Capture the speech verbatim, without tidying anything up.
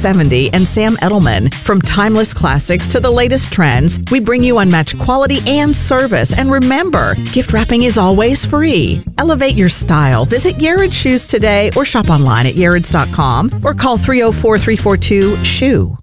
seventy and Sam Edelman. From timeless classics to the latest trends, we bring you unmatched quality and service. And remember, gift wrapping is always free. Elevate your style. Visit Yared Shoes today or shop online at yareds dot com or call three oh four, three four two, S H O E.